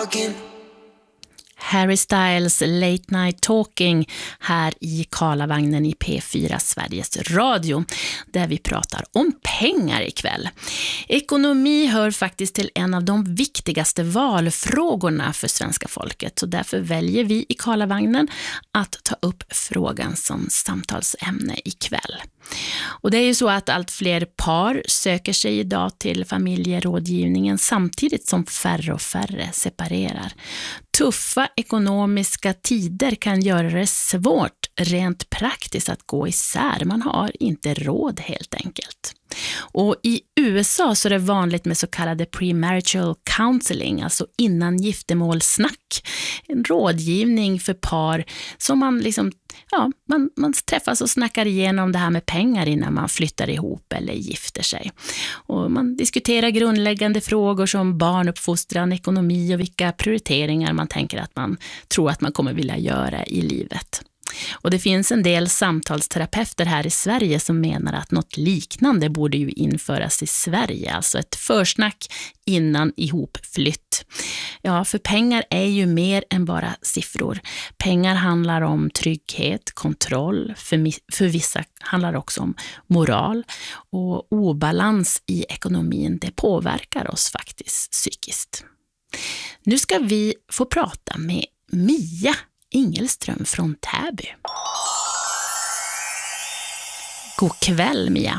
talking. Harry Styles Late Night Talking här i Karlavagnen i P4 Sveriges Radio, där vi pratar om pengar ikväll. Ekonomi hör faktiskt till en av de viktigaste valfrågorna för svenska folket, så därför väljer vi i Karlavagnen att ta upp frågan som samtalsämne ikväll. Och det är ju så att allt fler par söker sig idag till familjerådgivningen samtidigt som färre och färre separerar. Tuffa ekonomiska tider kan göra det svårt rent praktiskt att gå isär. Man har inte råd helt enkelt. Och i USA så är det vanligt med så kallade premarital counseling, alltså innan giftermålsnack. En rådgivning för par som man träffas och snackar igenom det här med pengar innan man flyttar ihop eller gifter sig. Och man diskuterar grundläggande frågor som barnuppfostran, ekonomi och vilka prioriteringar man tänker att man tror att man kommer vilja göra i livet. Och det finns en del samtalsterapeuter här i Sverige som menar att något liknande borde ju införas i Sverige, alltså ett försnack innan ihopflytt. Ja, för pengar är ju mer än bara siffror. Pengar handlar om trygghet, kontroll, för vissa handlar det också om moral, och obalans i ekonomin, det påverkar oss faktiskt psykiskt. Nu ska vi få prata med Mia Ingelström från Täby. God kväll, Mia.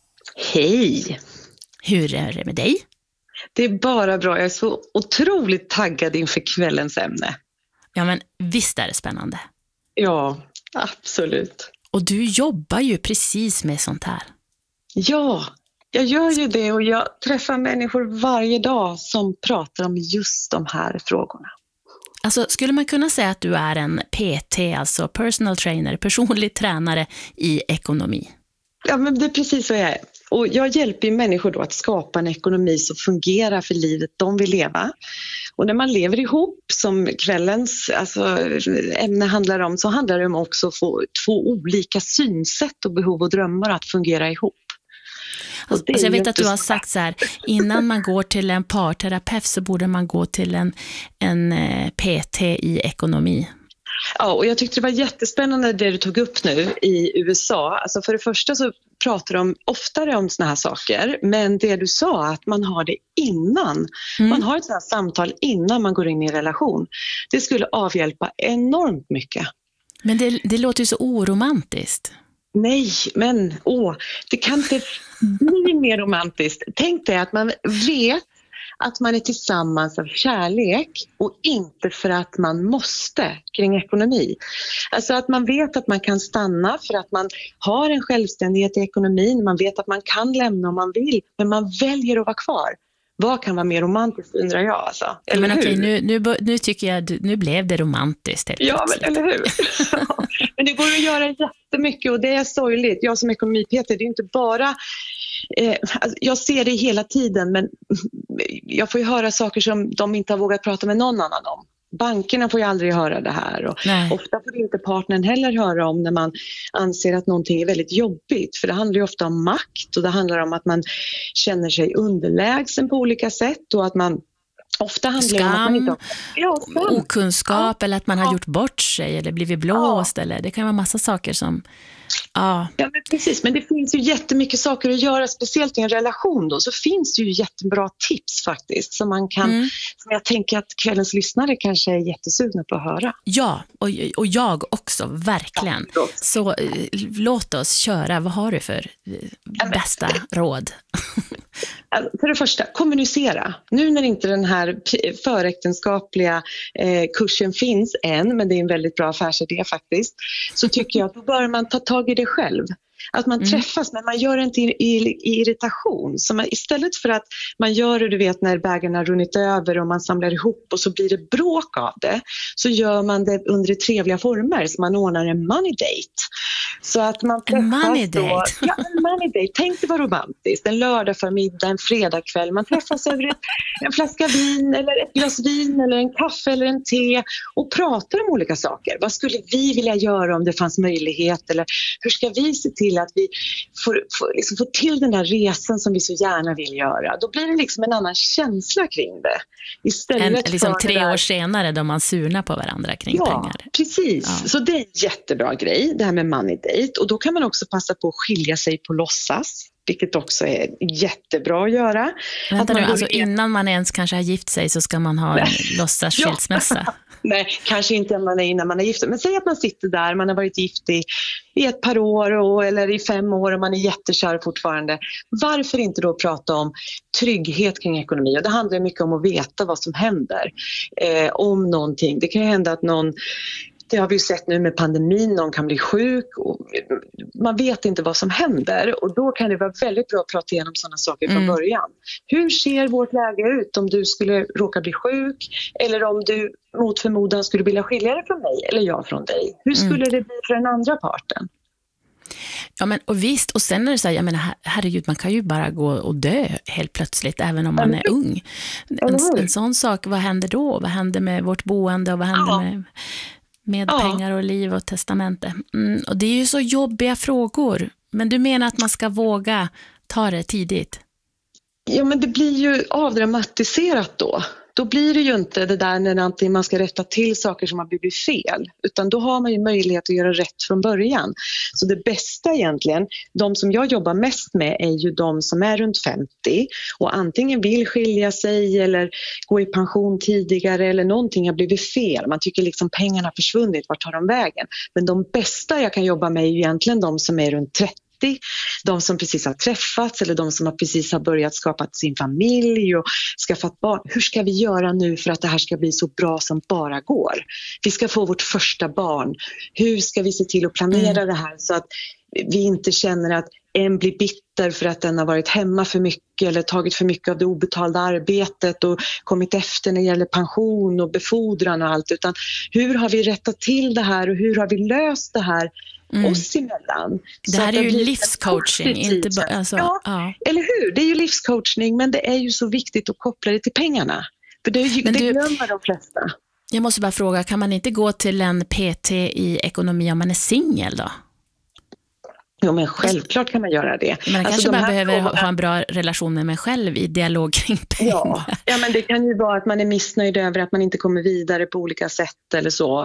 Hej. Hur är det med dig? Det är bara bra. Jag är så otroligt taggad inför kvällens ämne. Ja, men visst är det spännande. Ja, absolut. Och du jobbar ju precis med sånt här. Ja, jag gör ju det, och jag träffar människor varje dag som pratar om just de här frågorna. Alltså, skulle man kunna säga att du är en PT, alltså personal trainer, personlig tränare i ekonomi? Ja, men det är precis vad jag är. Och jag hjälper ju människor då att skapa en ekonomi som fungerar för livet de vill leva. Och när man lever ihop, som kvällens ämne handlar om, så handlar det om också att få två olika synsätt och behov och drömmar att fungera ihop. Alltså, jag vet att du har sagt så här, innan man går till en parterapeut så borde man gå till en PT i ekonomi. Ja, och jag tyckte det var jättespännande det du tog upp nu i USA. Alltså för det första så pratar de oftare om såna här saker, men det du sa, att man har det innan. Man har ett sånt här samtal innan man går in i en relation. Det skulle avhjälpa enormt mycket. Men det låter ju så oromantiskt. Nej, men det kan inte bli mer romantiskt. Tänk dig att man vet att man är tillsammans av kärlek och inte för att man måste kring ekonomi. Alltså att man vet att man kan stanna för att man har en självständighet i ekonomin. Man vet att man kan lämna om man vill, men man väljer att vara kvar. Vad kan vara mer romantiskt, undrar jag alltså. Eller men okej, hur? nu tycker jag, nu blev det romantiskt helt plötsligt. Men eller hur? Men det går att göra jättemycket, och det är sorgligt. Jag som ekonomipetare, det är inte bara... jag ser det hela tiden, men jag får ju höra saker som de inte har vågat prata med någon annan om. Bankerna får ju aldrig höra det här, och ofta får inte partnern heller höra om när man anser att någonting är väldigt jobbigt, för det handlar ju ofta om makt, och det handlar om att man känner sig underlägsen på olika sätt, och att man ofta handlar om att man inte har okunskap, eller att man har gjort bort sig eller blivit blåst, eller det kan vara massa saker som... Ja, men precis. Men det finns ju jättemycket saker att göra, speciellt i en relation då, så finns det ju jättebra tips faktiskt som man kan, som jag tänker att kvällens lyssnare kanske är jättesugna på att höra. Ja, och jag också, verkligen. Ja, så låt oss köra. Vad har du för bästa råd? För det första, kommunicera. Nu när inte den här föräktenskapliga kursen finns än, men det är en väldigt bra affärsidé faktiskt, så tycker jag att då bör man ta tag i det själv. Att man träffas, men man gör det inte i irritation. Så man, istället för att man gör det, du vet, när bägaren har runnit över och man samlar ihop och så blir det bråk av det, så gör man det under trevliga former. Så man ordnar en money date. Så att man En money träffas då. date. Ja, en money date. Tänk dig vad romantiskt. En lördag förmiddag, en fredagkväll. Man träffas över en flaska vin eller ett glas vin eller en kaffe eller en te och pratar om olika saker. Vad skulle vi vilja göra om det fanns möjlighet? Eller hur ska vi se till att vi får till den där resan som vi så gärna vill göra? Då blir det liksom en annan känsla kring det. Istället Liksom för 3 år senare då man surnar på varandra kring pengar. Precis. Ja. Så det är en jättebra grej, det här med money date. Och då kan man också passa på att skilja sig på låtsas, vilket också är jättebra att göra. Vänta att nu, man alltså innan man ens kanske har gift sig så ska man ha en låtsas skilsmässa. Nej, kanske inte innan man är gift. Men säg att man sitter där, man har varit gift i ett par år eller i 5 år och man är jättekär fortfarande. Varför inte då prata om trygghet kring ekonomi? Och det handlar mycket om att veta vad som händer om någonting. Det kan ju hända att det har vi ju sett nu med pandemin, någon kan bli sjuk och man vet inte vad som händer och då kan det vara väldigt bra att prata igenom sådana saker från början. Hur ser vårt läge ut om du skulle råka bli sjuk eller om du mot förmodan skulle vilja skilja dig från mig eller jag från dig? Hur skulle det bli för den andra parten? Ja, men och visst, och sen är det så här, jag menar, herregud, man kan ju bara gå och dö helt plötsligt även om man är ung. En sån sak, vad händer då? Vad händer med vårt boende och vad händer med pengar och liv och testamente? Och det är ju så jobbiga frågor. Men du menar att man ska våga ta det tidigt? Ja, men det blir ju avdramatiserat då. Då blir det ju inte det där när man ska rätta till saker som har blivit fel. Utan då har man ju möjlighet att göra rätt från början. Så det bästa egentligen, de som jag jobbar mest med är ju de som är runt 50 och antingen vill skilja sig eller gå i pension tidigare eller någonting har blivit fel. Man tycker liksom pengarna har försvunnit, vart tar de vägen? Men de bästa jag kan jobba med är ju egentligen de som är runt 30. De som precis har träffats eller de som precis har börjat skapa sin familj och skaffat barn. Hur ska vi göra nu för att det här ska bli så bra som bara går? Vi ska få vårt första barn. Hur ska vi se till att planera det här så att vi inte känner att en blir bitter för att den har varit hemma för mycket eller tagit för mycket av det obetalda arbetet och kommit efter när det gäller pension och befordran och allt. Utan hur har vi rättat till det här och hur har vi löst det här oss emellan? Det här är ju livscoaching, inte bara, alltså, eller hur? Det är ju livscoaching, men det är ju så viktigt att koppla det till pengarna. För det glömmer de flesta. Jag måste bara fråga, kan man inte gå till en PT i ekonomi om man är singel då? Jo, men självklart kan man göra det. Men kanske man behöver ha en bra relation med mig själv i dialog kring pengar. Ja, men det kan ju vara att man är missnöjd över att man inte kommer vidare på olika sätt eller så.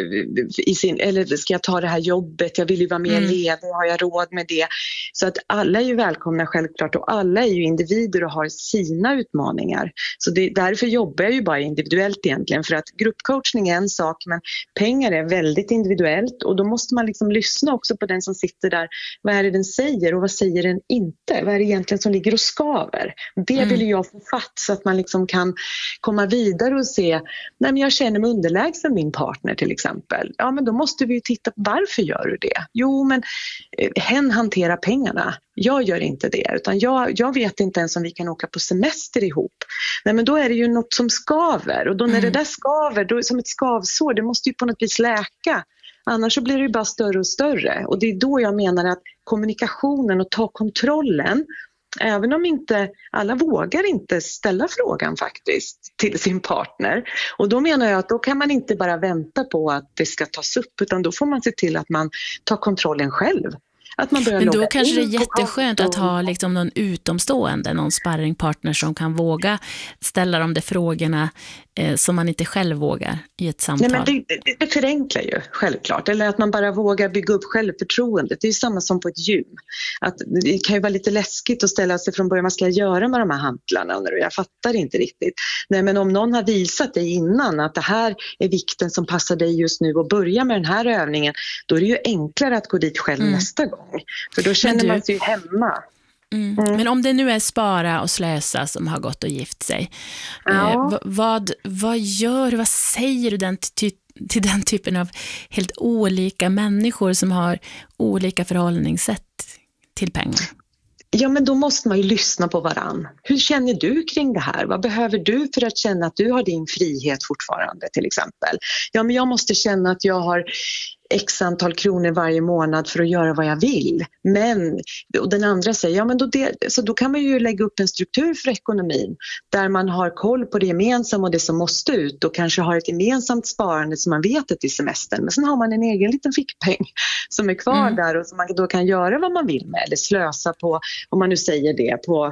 Eller ska jag ta det här jobbet? Jag vill ju vara mer ledig. Har jag råd med det? Så att alla är ju välkomna självklart och alla är ju individer och har sina utmaningar. Så därför jobbar jag ju bara individuellt egentligen. För att gruppcoachning är en sak, men pengar är väldigt individuellt och då måste man liksom lyssna också på den som sitter där. Vad är det den säger och vad säger den inte? Vad är det egentligen som ligger och skaver? Det vill jag få fatt så att man liksom kan komma vidare och se, nej men jag känner mig underlägsen min partner till exempel. Ja, men då måste vi ju titta på varför gör du det? Jo, men hen hanterar pengarna. Jag gör inte det, utan jag vet inte ens om vi kan åka på semester ihop. Nej, men då är det ju något som skaver och då när det där skaver, då, som ett skavsår, det måste ju på något vis läka. Annars så blir det ju bara större och större och det är då jag menar att kommunikationen och ta kontrollen, även om inte alla vågar inte ställa frågan faktiskt till sin partner. Och då menar jag att då kan man inte bara vänta på att det ska tas upp utan då får man se till att man tar kontrollen själv. Att man men då kanske det är jätteskönt att ha liksom någon utomstående, någon sparringpartner som kan våga ställa de där frågorna som man inte själv vågar i ett samtal. Nej, men det förenklar ju självklart. Eller att man bara vågar bygga upp självförtroendet. Det är ju samma som på ett gym. Att det kan ju vara lite läskigt att ställa sig från början. Vad ska jag göra med de här hantlarna? Jag fattar inte riktigt. Nej, men om någon har visat dig innan att det här är vikten som passar dig just nu och börja med den här övningen, då är det ju enklare att gå dit själv nästa gång. För då känner man sig ju hemma. Men om det nu är spara och slösa som har gått och gift sig, vad säger du till den typen av helt olika människor som har olika förhållningssätt till pengar? Ja, men då måste man ju lyssna på varann. Hur känner du kring det här? Vad behöver du för att känna att du har din frihet fortfarande till exempel? Ja, men jag måste känna att jag har x antal kronor varje månad för att göra vad jag vill. Men, och den andra säger, ja men då kan man ju lägga upp en struktur för ekonomin där man har koll på det gemensamma och det som måste ut och kanske har ett gemensamt sparande som man vet är till semestern. Men sen har man en egen liten fickpeng som är kvar där och som man då kan göra vad man vill med eller slösa på, om man nu säger det, på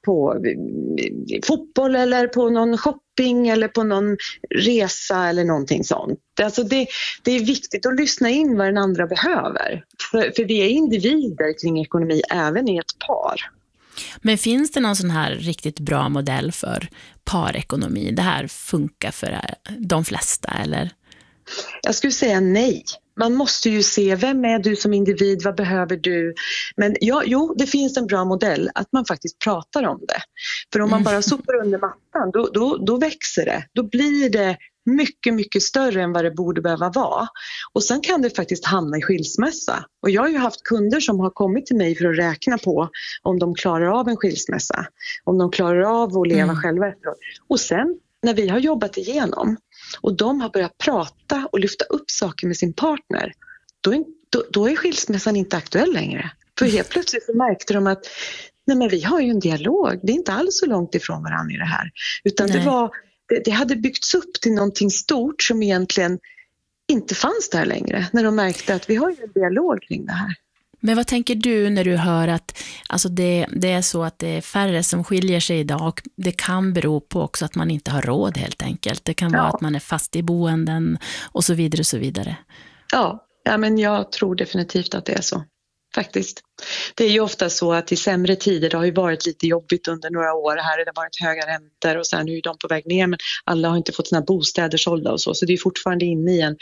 fotboll eller på någon shopping eller på någon resa eller någonting sånt. Alltså det är viktigt att lyssna in vad den andra behöver. För vi är individer kring ekonomi även i ett par. Men finns det någon sån här riktigt bra modell för parekonomi? Det här funkar för de flesta, eller? Jag skulle säga nej. Man måste ju se, vem är du som individ, vad behöver du? Men jo, det finns en bra modell att man faktiskt pratar om det. För om man bara sopar under mattan, då växer det. Då blir det mycket, mycket större än vad det borde behöva vara. Och sen kan det faktiskt hamna i skilsmässa. Och jag har ju haft kunder som har kommit till mig för att räkna på om de klarar av en skilsmässa. Om de klarar av att leva själva efteråt. Och sen när vi har jobbat igenom och de har börjat prata och lyfta upp saker med sin partner, då är skilsmässan inte aktuell längre. För helt plötsligt så märkte de att nej, men vi har ju en dialog, det är inte alls så långt ifrån varandra i det här. Utan det hade byggts upp till någonting stort som egentligen inte fanns där längre. När de märkte att vi har ju en dialog kring det här. Men vad tänker du när du hör att alltså det är så att det är färre som skiljer sig idag, och det kan bero på också att man inte har råd helt enkelt. Det kan vara att man är fast i boenden och så vidare och så vidare. Ja, men jag tror definitivt att det är så. Faktiskt. Det är ju ofta så att i sämre tider, det har ju varit lite jobbigt under några år här, det har varit höga räntor och sen nu är de på väg ner, men alla har inte fått sina bostäder sålda och så det är fortfarande inne i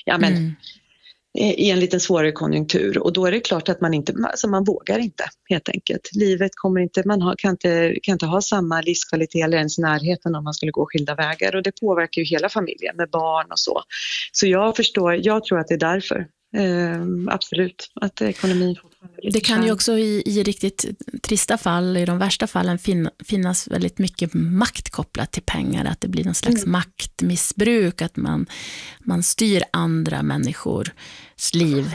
i en liten svårare konjunktur, och då är det klart att man vågar inte helt enkelt. Livet kommer inte, kan inte ha samma livskvalitet eller ens närheten om man skulle gå skilda vägar, och det påverkar ju hela familjen med barn och så. Så jag tror att det är därför. Absolut, att ekonomin fortfarande är. Det kan ju också i riktigt trista fall, i de värsta fallen finnas väldigt mycket makt kopplat till pengar, att det blir någon slags maktmissbruk, att man styr andra människors liv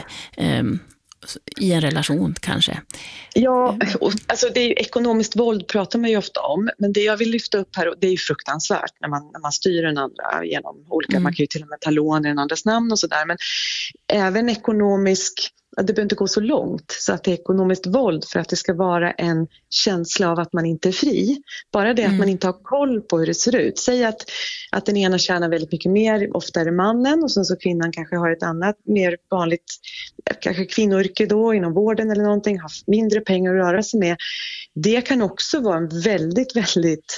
i en relation kanske. Ja, alltså det är ju ekonomiskt våld pratar man ju ofta om, men det jag vill lyfta upp här, det är ju fruktansvärt när man styr den andra genom olika, man kan ju till och med ta lån i den andras namn och sådär, men även det behöver inte gå så långt så att det är ekonomiskt våld för att det ska vara en känsla av att man inte är fri. Bara det att man inte har koll på hur det ser ut. Säg att den ena tjänar väldigt mycket mer, ofta är det mannen, och sen så kvinnan kanske har ett annat mer vanligt, kanske kvinnoyrke då inom vården eller någonting, har mindre pengar att röra sig med. Det kan också vara en väldigt, väldigt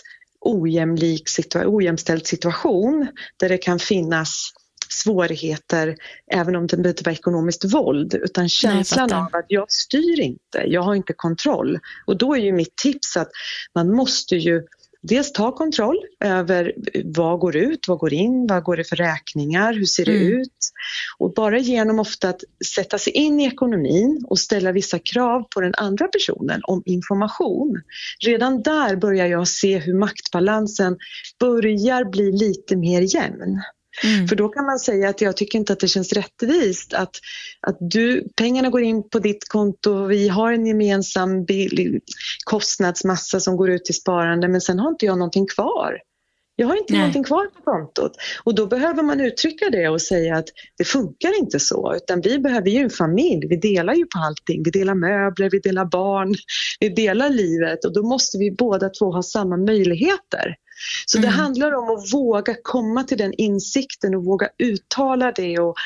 ojämställd situation där det kan finnas svårigheter, även om det inte var ekonomiskt våld, utan känslan av att jag styr inte, jag har inte kontroll. Och då är ju mitt tips att man måste ju dels ta kontroll över vad går ut, vad går in, vad går det för räkningar, hur ser det ut? Och bara genom ofta att sätta sig in i ekonomin och ställa vissa krav på den andra personen om information. Redan där börjar jag se hur maktbalansen börjar bli lite mer jämn. För då kan man säga att jag tycker inte att det känns rättvist att pengarna går in på ditt konto, vi har en gemensam kostnadsmassa som går ut till sparande, men sen har inte jag någonting kvar. Jag har inte någonting kvar på kontot. Och då behöver man uttrycka det och säga att det funkar inte så, utan vi behöver ju en familj, vi delar ju på allting, vi delar möbler, vi delar barn, vi delar livet, och då måste vi båda två ha samma möjligheter. Så det handlar om att våga komma till den insikten och våga uttala det och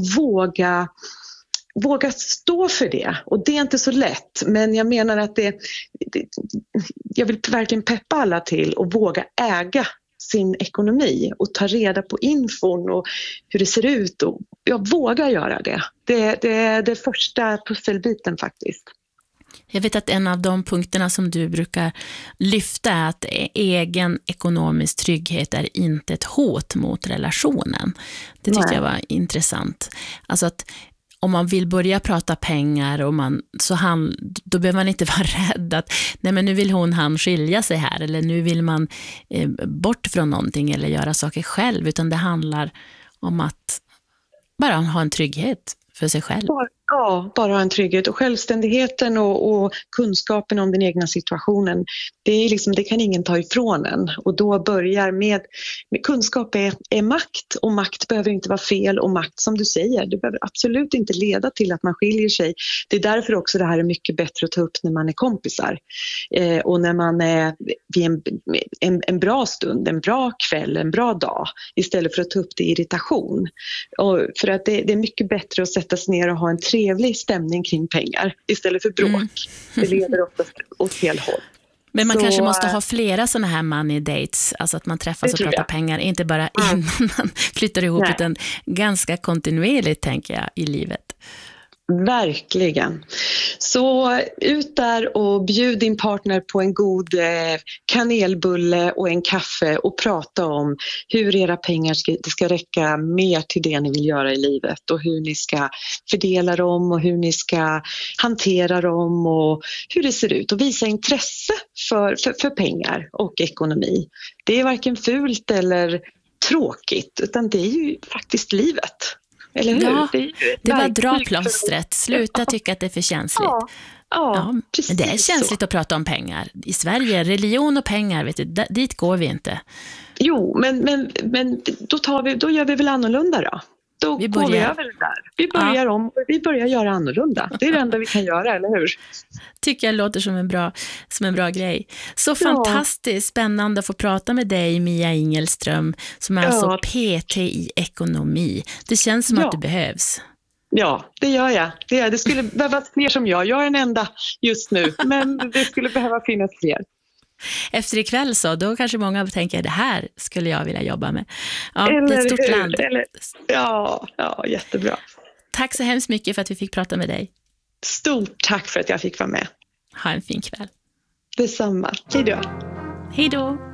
våga stå för det. Och det är inte så lätt, men jag menar att jag vill verkligen peppa alla till att våga äga sin ekonomi och ta reda på infon och hur det ser ut, och jag vågar göra det. Det är det första pusselbiten faktiskt. Jag vet att en av de punkterna som du brukar lyfta är att egen ekonomisk trygghet är inte ett hot mot relationen. Det tyckte jag var intressant. Alltså att om man vill börja prata pengar och då behöver man inte vara rädd att nej, men nu vill han skilja sig här, eller nu vill man bort från någonting eller göra saker själv, utan det handlar om att Bara ha en trygghet för sig själv. Bara ha en trygghet och självständigheten och kunskapen om den egna situationen. Det kan ingen ta ifrån en. Och då börjar med kunskap är makt, och makt behöver inte vara fel, och makt, som du säger, det behöver absolut inte leda till att man skiljer sig. Det är därför också det här är mycket bättre att ta upp när man är kompisar. Och när man är vid en bra stund, en bra kväll, en bra dag, istället för att ta upp det i irritation. Och för att det är mycket bättre att sätta sig ner och ha en trevlig stämning kring pengar istället för bråk. Det leder oftast åt fel håll. Men man kanske måste ha flera sådana här money dates, alltså att man träffas och pratar pengar, inte bara innan man flyttar ihop, utan ganska kontinuerligt, tänker jag, i livet. Verkligen. Så ut där och bjud din partner på en god kanelbulle och en kaffe och prata om hur era pengar ska räcka mer till det ni vill göra i livet, och hur ni ska fördela dem och hur ni ska hantera dem och hur det ser ut, och visa intresse för pengar och ekonomi. Det är varken fult eller tråkigt, utan det är ju faktiskt livet. Eller hur? Ja, det var dra plåstret. Sluta tycka att det är för känsligt. Ja, precis. Men det är känsligt att prata om pengar. I Sverige, religion och pengar, vet du, dit går vi inte. Jo, men då gör vi väl annorlunda då. Då går vi över det där. Vi börjar om och vi börjar göra annorlunda. Det är det enda vi kan göra, eller hur? Tycker jag låter som en bra grej. Så fantastiskt spännande att få prata med dig, Mia Ingelström, som är alltså PT i ekonomi. Det känns som att det behövs. Ja, det gör jag. Det skulle behövas fler som jag. Jag är en enda just nu, men det skulle behöva finnas fler. Efter ikväll så, då kanske många tänker, det här skulle jag vilja jobba med. Ja, det är ett stort land. Ja, jättebra. Tack så hemskt mycket för att vi fick prata med dig. Stort tack för att jag fick vara med. Ha en fin kväll. Detsamma. Hej då. Hej då.